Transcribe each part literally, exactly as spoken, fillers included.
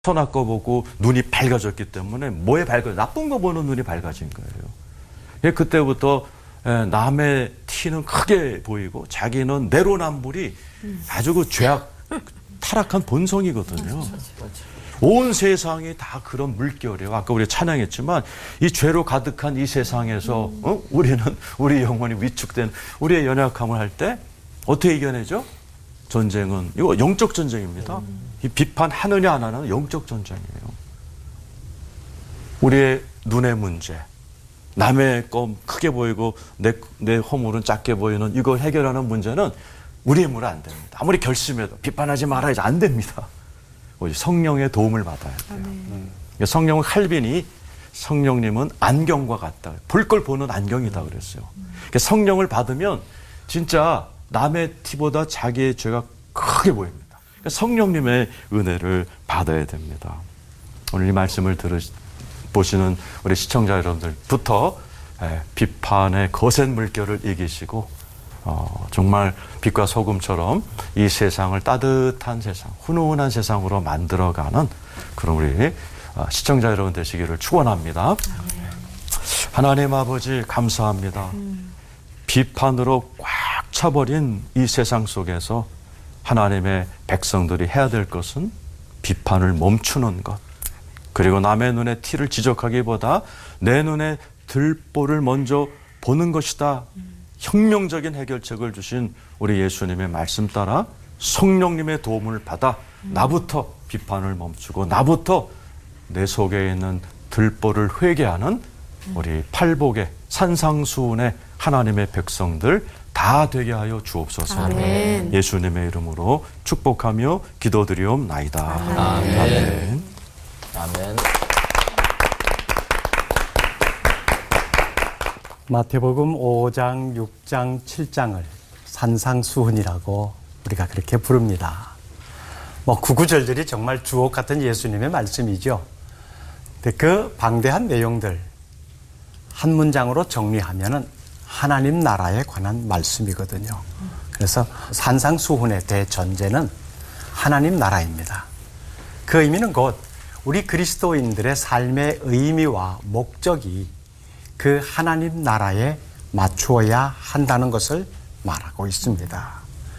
선악과 보고 눈이 밝아졌기 때문에 뭐에 밝아? 나쁜 거 보는 눈이 밝아진 거예요. 예, 그때부터 남의 티는 크게 보이고 자기는 내로남불이 아주 그 죄악 타락한 본성이거든요. 온 세상이 다 그런 물결이에요. 아까 우리 찬양했지만 이 죄로 가득한 이 세상에서 어? 우리는 우리 영혼이 위축된 우리의 연약함을 할 때 어떻게 이겨내죠? 전쟁은 이거 영적 전쟁입니다. 이 비판하느냐 안 하느냐 영적 전쟁이에요. 우리의 눈의 문제, 남의 거 크게 보이고 내, 내 허물은 작게 보이는 이걸 해결하는 문제는 우리의 힘으로 안 됩니다. 아무리 결심해도 비판하지 말아야지 안 됩니다. 성령의 도움을 받아야 돼요. 음. 성령은 칼빈이 성령님은 안경과 같다. 볼 걸 보는 안경이다 그랬어요. 그러니까 성령을 받으면 진짜 남의 티보다 자기의 죄가 크게 보입니다. 그러니까 성령님의 은혜를 받아야 됩니다. 오늘 이 말씀을 들으 보시는 우리 시청자 여러분들부터 에, 비판의 거센 물결을 이기시고 어, 정말 빛과 소금처럼 이 세상을 따뜻한 세상, 훈훈한 세상으로 만들어가는 그런 우리 어, 시청자 여러분 되시기를 축원합니다. 네. 하나님 아버지 감사합니다. 음. 비판으로 꽉 차버린 이 세상 속에서 하나님의 백성들이 해야 될 것은 비판을 멈추는 것, 그리고 남의 눈에 티를 지적하기보다 내 눈에 들보를 먼저 보는 것이다. 음. 혁명적인 해결책을 주신 우리 예수님의 말씀 따라 성령님의 도움을 받아 음. 나부터 비판을 멈추고 나부터 내 속에 있는 들보를 회개하는 음. 우리 팔복의 산상수훈의 하나님의 백성들 다 되게 하여 주옵소서. 아멘. 예수님의 이름으로 축복하며 기도드리옵나이다. 아멘. 아멘. 아멘. 마태복음 오 장, 육 장, 칠 장을 산상수훈이라고 우리가 그렇게 부릅니다. 뭐 구구절절이 정말 주옥 같은 예수님의 말씀이죠. 근데 그 방대한 내용들 한 문장으로 정리하면은 하나님 나라에 관한 말씀이거든요. 그래서 산상수훈의 대전제는 하나님 나라입니다. 그 의미는 곧 우리 그리스도인들의 삶의 의미와 목적이 그 하나님 나라에 맞추어야 한다는 것을 말하고 있습니다.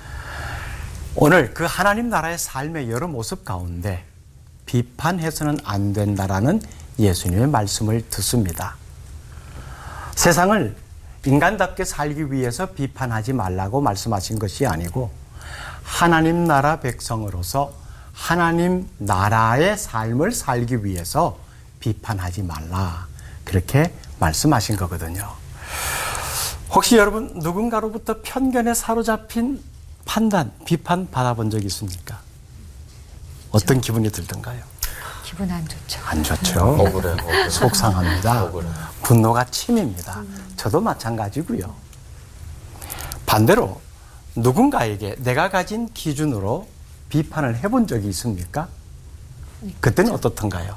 오늘 그 하나님 나라의 삶의 여러 모습 가운데 비판해서는 안 된다라는 예수님의 말씀을 듣습니다. 세상을 인간답게 살기 위해서 비판하지 말라고 말씀하신 것이 아니고 하나님 나라 백성으로서 하나님 나라의 삶을 살기 위해서 비판하지 말라 그렇게 말씀하신 거거든요. 혹시 여러분 누군가로부터 편견에 사로잡힌 판단, 비판 받아본 적 있습니까? 어떤 기분이 들던가요? 기분 안 좋죠. 안 좋죠. 억울해, 억울해. 속상합니다. 억울해. 분노가 침입니다. 음. 저도 마찬가지고요. 반대로 누군가에게 내가 가진 기준으로 비판을 해본 적이 있습니까? 그때는 어떻던가요?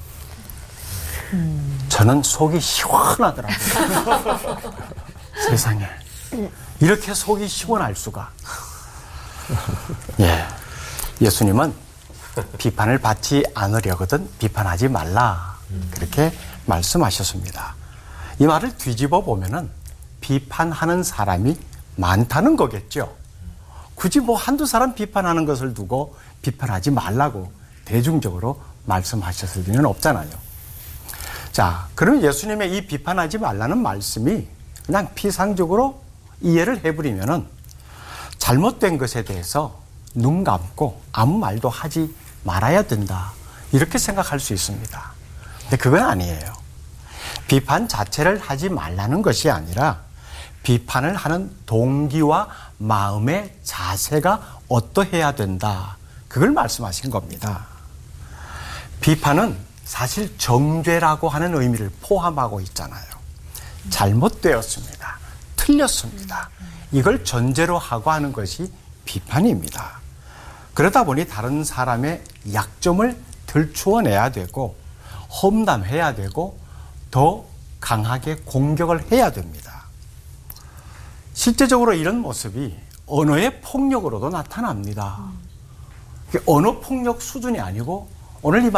음. 저는 속이 시원하더라고요. 세상에. 이렇게 속이 시원할 수가. 예. 예수님은 비판을 받지 않으려거든 비판하지 말라. 그렇게 말씀하셨습니다. 이 말을 뒤집어 보면은 비판하는 사람이 많다는 거겠죠. 굳이 뭐 한두 사람 비판하는 것을 두고 비판하지 말라고 대중적으로 말씀하셨을 리는 없잖아요. 자, 그럼 예수님의 이 비판하지 말라는 말씀이 그냥 피상적으로 이해를 해버리면은 잘못된 것에 대해서 눈 감고 아무 말도 하지 말아야 된다. 이렇게 생각할 수 있습니다. 근데 그건 아니에요. 비판 자체를 하지 말라는 것이 아니라 비판을 하는 동기와 마음의 자세가 어떠해야 된다. 그걸 말씀하신 겁니다. 비판은 사실 정죄라고 하는 의미를 포함하고 있잖아요. 잘못되었습니다. 틀렸습니다. 이걸 전제로 하고 하는 것이 비판입니다. 그러다 보니 다른 사람의 약점을 들추어내야 되고 험담해야 되고 더 강하게 공격을 해야 됩니다. 실제적으로 이런 모습이 언어의 폭력으로도 나타납니다. 언어 폭력 수준이 아니고 오늘 이